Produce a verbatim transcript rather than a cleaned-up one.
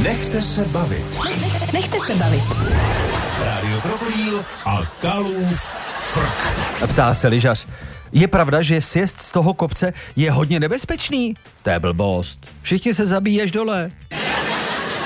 Nechte se bavit. Nechte se bavit. Rádio Krokodýl a Kalův frk. Ptá se lyžař. Je pravda, že sjezd z toho kopce je hodně nebezpečný? To je blbost. Všichni se zabíjí až dole.